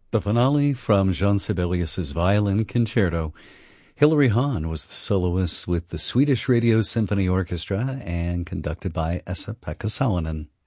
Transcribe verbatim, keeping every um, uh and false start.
The finale from Jean Sibelius's Violin Concerto. Hilary Hahn was the soloist with the Swedish Radio Symphony Orchestra and conducted by Esa-Pekka Salonen.